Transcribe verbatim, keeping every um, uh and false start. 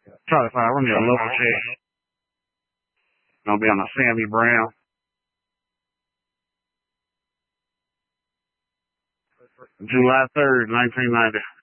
Charlie five, run me a local check. Gonna be on a Sammy Brown. July third, nineteen ninety.